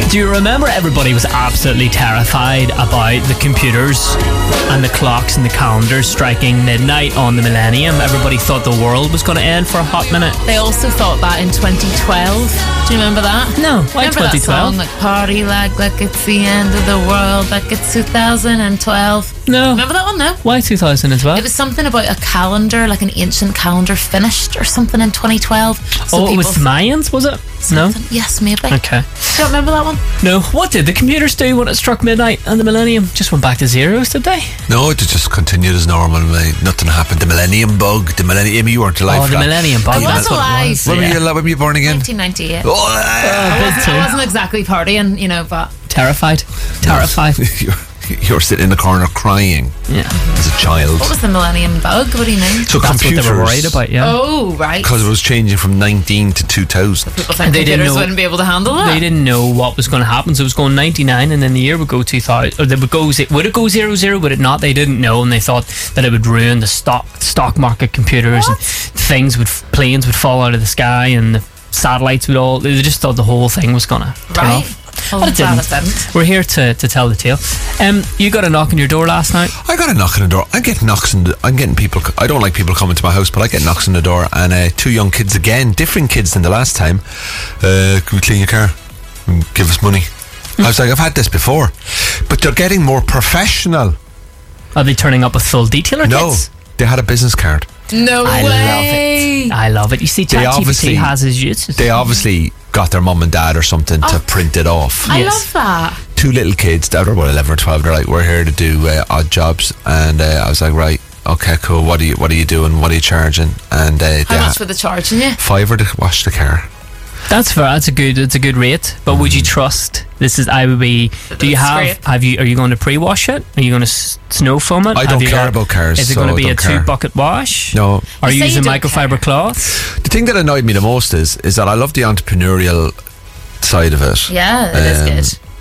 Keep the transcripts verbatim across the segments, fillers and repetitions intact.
Do you remember everybody was absolutely terrified about the computers and the clocks and the calendars striking midnight on the millennium? Everybody thought the world was going to end for a hot minute. They also thought that in twenty twelve. Do you remember that? No, why remember twenty twelve? That song, like, party like, like it's the end of the world, like it's two thousand twelve. No. Remember that one? No. Why two thousand twelve? It was something about a calendar, like an ancient calendar finished or something in twenty twelve. So oh, it was the Mayans, was it? Something. No? Yes, maybe. Okay. Don't remember that one? No. What did the computers do when it struck midnight and the millennium? Just went back to zeros, did they? No, it just continued as normal. Nothing happened. The millennium bug. The millennium. You weren't alive. Oh, the millennium bug. I was alive. When were you alive? When were you born again? nineteen ninety-eight. Oh, I, wasn't, I wasn't exactly partying, you know, but terrified. Terrified. you're, you're sitting in the corner crying. Yeah. As a child. What was the millennium bug? What do you mean? So that's computers, what they were worried about. Yeah. Oh, right. Because it was changing from nineteen to two thousand. People think they computers didn't know, wouldn't be able to handle that. They didn't know what was going to happen, so it was going ninety-nine, and then the year would go two thousand, or they would go. Would it go zero zero? Would it not? They didn't know, and they thought that it would ruin the stock stock market computers, what? and things would planes would fall out of the sky, and the satellites would all. They just thought the whole thing was going to turn right. off. Oh, But it didn't. it didn't. We're here to, to tell the tale. Um, you got a knock on your door last night. I got a knock on the door. I get knocks on the, I'm getting people. I don't like people coming to my house, but I get knocks on the door, and uh, two young kids again, different kids than the last time. Uh, can we clean your car? And give us money. I was like, I've had this before, but they're getting more professional. Are they turning up with full detailer No, kits? they had a business card. No I way. love it. I love it. You see, They obviously- ChatGPT has his uses. They obviously got their mum and dad or something to Oh. print it off. I Yes. love that. Two little kids, they're about eleven or twelve. They're like, we're here to do uh, odd jobs, and uh, I was like, right, okay, cool. What are you What are you doing? What are you charging? And uh, they How much ha- were they charging you? fiver to wash the car. That's fair. That's a good. That's a good rate. But would you trust? This is. I would be. Do you That's have? great. Have you? Are you going to pre-wash it? Are you going to s- snow foam it? I Have don't you care got- about cars, Is it so going to I be a don't care. two bucket wash? No. Are You you say using you don't microfiber care. cloths? The thing that annoyed me the most is is that I love the entrepreneurial side of it. Yeah, it Um, is good.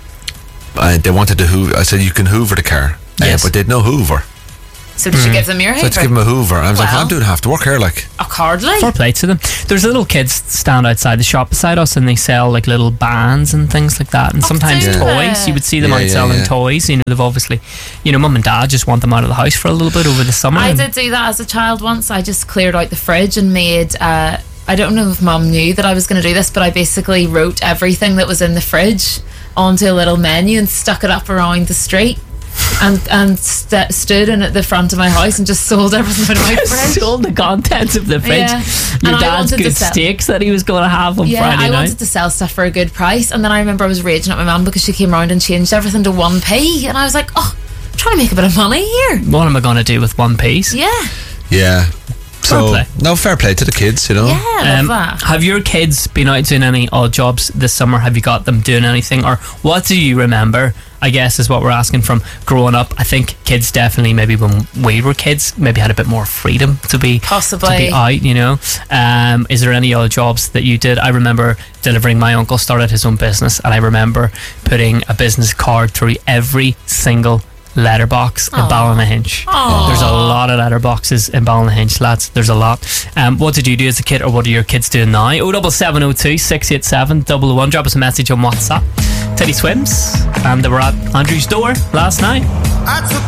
And they wanted to hoover. I said, you can hoover the car. Yes. Uh, but they'd no hoover. So did you give them your So I had to Hoover? give them a hoover. I was like, Well. I'm doing half the work here, like. A cardly? Fair play to them. There's little kids stand outside the shop beside us, and they sell like little bands and things like that, and Oh, sometimes do toys. they? You would see them Yeah, out yeah, selling yeah. toys. You know, they've obviously, you know, mum and dad just want them out of the house for a little bit over the summer. I and- did do that as a child once. I just cleared out the fridge and made. Uh, I don't know if Mum knew that I was going to do this, but I basically wrote everything that was in the fridge onto a little menu and stuck it up around the street. And and st- stood in at the front of my house and just sold everything out of my fridge. Sold the contents of the fridge. Yeah. Your And I dad's wanted to good sell- steaks that he was going to have on Yeah, Friday I night. wanted to sell stuff for a good price, and then I remember I was raging at my mum because she came around and changed everything to one p, and I was like, "Oh, I'm trying to make a bit of money here." What am I going to do with one piece? Yeah, Yeah. So, play. no, fair play to the kids, you know. yeah, I love Um, that. have your kids been out doing any odd jobs this summer? Have you got them doing anything? Or what do you remember, I guess, is what we're asking from growing up. I think kids definitely, maybe when we were kids, maybe had a bit more freedom to be Possibly. to be out, you know. Um, is there any other jobs that you did? I remember delivering. My uncle started his own business, and I remember putting a business card through every single letterbox in Aw. Ballynahinch. Aw. There's a lot of letterboxes in Ballynahinch, lads. There's a lot. Um, what did you do as a kid, or what are your kids doing now? oh seven seven oh two, six eight seven, double oh one. Drop us a message on WhatsApp. Teddy Swims, and they were at Andrew's door last night. I took